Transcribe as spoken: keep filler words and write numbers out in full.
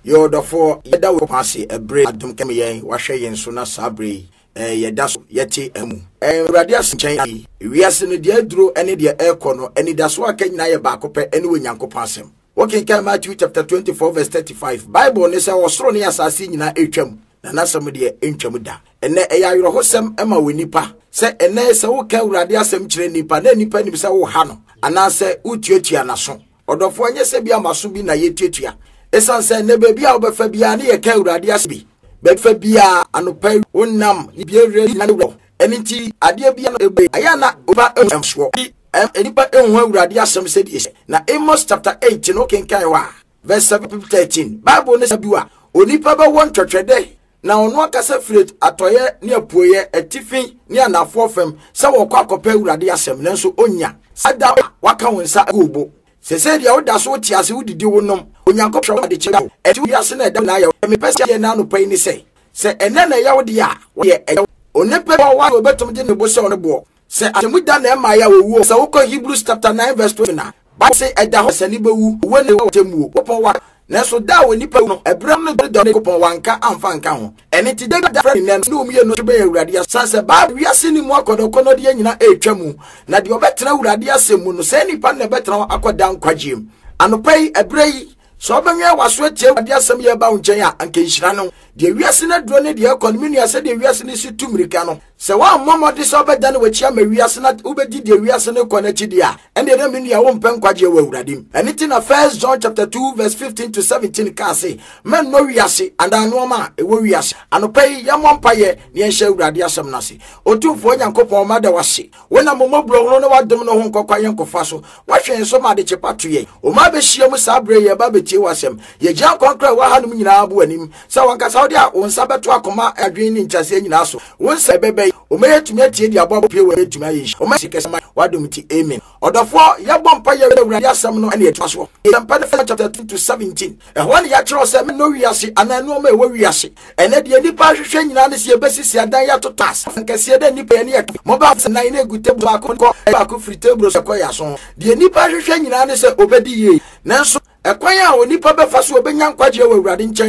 Yo dofo yeda we pase ebre adom kem yen wahwe yen so na sabre eh yeda so yete amu eh urade asenchen wiase no de aduro ene de ekọ no ene da so aka nyina ye ba akopẹ ene we nyankopon asem. Working kan Matthew chapter twenty-four verse thirty-five. Bible ne say osoro ne asase nyina etwam na nasem de entwam da. Ene eya ayrohosem ema we nipa se ene se wo ka urade asem kire nipa na nipa ni se wo ha no ana se utuatua naso odofo anye se bia maso bi na yetuatua esan se ne baby a obefa bia ne ye ka urade asbi befa bia anopa wonnam ni bia re na wo eniti ade bia no ebe aya na oba emso enipa enhu urade asem se die na Amos chapter eight no kenkan wa verse seven to thirteen. Bible ne sabiwa onipa ba won twetwede na ono akasa firet atoye ne apuoye atifin ne anafo fam se wo kwa akopa urade asem nanso onya sada waka wonsa agubo sese dia woda so tiase wodidi wonom onyankopwa wade chira eti wiase na edam na ya me pese ye na no pai ni se se ene na ya wode a ye onepe wa obetom de ne bo se one bo se atemuda na ema ya wowu se wokọ Hebrews chapter nine verse twenty na ba se eda ho se ni bewu wo ne wo temu wo wa na so da wo nipa no ebram no do ne kopon wanka amfa nka ho ene ti de da friend ne no umie no be urade asanse ba wiase ni mu akodokono de nyina etwamu na de obetra urade asemu no se nipa na betra akoda nkwagiem anopai ebrei so benwe waso atie urade asem ye ba unchen a anka nhira no de wiase na duro ne de economy ni ase de wiase ni situ mirika no se wa momode so beda na wachia ma wiase na ubedi de wiase ne konachi dia ende na mini ya wo mpen kwaje wa uradim anything na First John chapter two verse fifteen to seventeen ka say men no wiase and anoma e wo wiase anopai ya mompaye ne enhye urade asem na se otumfo nyankopon ma da wase wona momobro no na wadom no ho nkokwa yenkofa so wahwe so ma de chepato ye o ma be hia mu sabre ye ba betie wasem ye gya konkra wa hanum nyina abo anim sa wanka saudi a wonsa beto akoma adwen ni nchase nyina so wonsa bebe o me yetumi atie di abo pie we yetumi ayi o ma sikesa wadom ti amen odofo ya bompa ye urade asem no ene etwa so yempa de chapter two to seventeen e ho ne ya kiro se me no wiase ananu ma e wo wiase ene de nipa hwehwe nyina ne se ebesisi adan ya totas nkase de nipa ne ya mo ba se nan na gute ba ko ba ko free table so ko ya so de nipa hwehwe nyina ne se obedi ye nanso ekwan a onipa befa so obenya nkwaje wa urade nchen